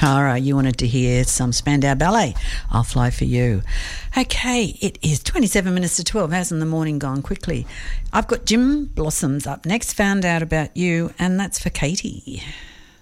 Tara, you wanted to hear some Spandau Ballet. I'll Fly For You. Okay, it is 27 minutes to 12. Hasn't the morning gone quickly? I've got Jim Blossoms up next, Found Out About You, and that's for Katie.